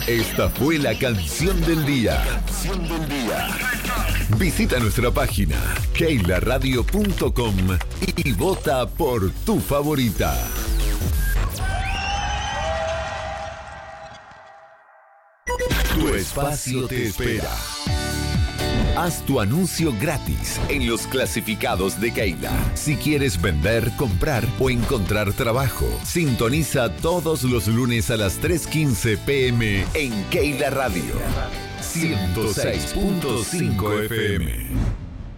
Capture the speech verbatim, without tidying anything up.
Esta fue la canción del día. Canción del día. Visita nuestra página keila radio punto com y vota por tu favorita. Tu espacio te espera. Haz tu anuncio gratis en los clasificados de Keila. Si quieres vender, comprar o encontrar trabajo, sintoniza todos los lunes a las tres quince pm en Keila Radio ciento seis punto cinco F M.